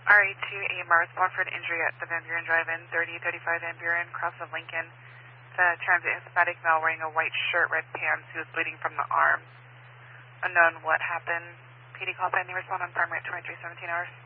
RA2A Mars, respond for an injury at the Van Buren Drive-In, 3035 Van Buren, cross of Lincoln. The transit Hispanic male wearing a white shirt, red pants, who was bleeding from the arm. Unknown what happened. PD call pending, respond on primary at 2317 hours.